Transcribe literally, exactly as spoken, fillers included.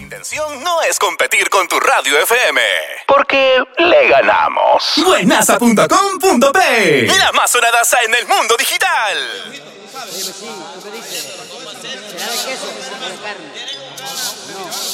intención no es competir con tu radio F M, porque le ganamos. Buenaza punto com punto pe, la más sonada en el mundo digital. Sí, ¿tú qué dices? ¿Será de queso o de carne? No.